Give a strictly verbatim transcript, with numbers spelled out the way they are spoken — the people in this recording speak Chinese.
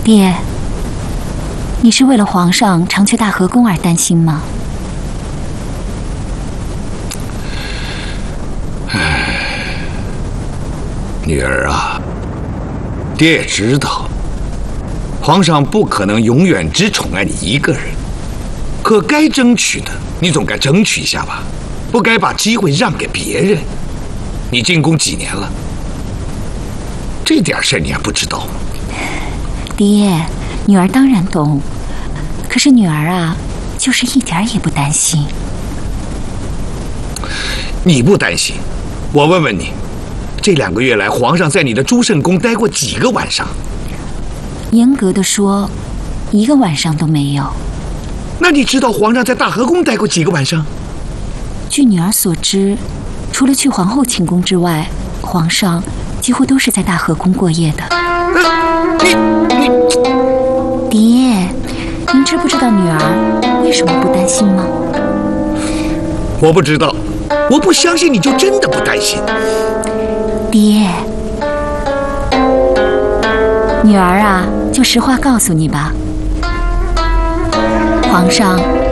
爹，你是为了皇上常去大和宫而担心吗？ 女儿啊，爹也知道，皇上不可能永远只宠爱你一个人，可该争取的你总该争取一下吧，不该把机会让给别人。你进宫几年了？这点事你还不知道吗？ 爹，女儿当然懂，可是女儿啊，就是一点也不担心。 你不担心？我问问你，这两个月来，皇上在你的朱圣宫待过几个晚上？ 严格的说，一个晚上都没有。 那你知道皇上在大和宫待过几个晚上？ 据女儿所知，除了去皇后寝宫之外，皇上几乎都是在大和宫过夜的。 你你， 爹，您知不知道女儿为什么不担心吗？ 我不知道，我不相信你就真的不担心。 爹，女儿啊，就实话告诉你吧，皇上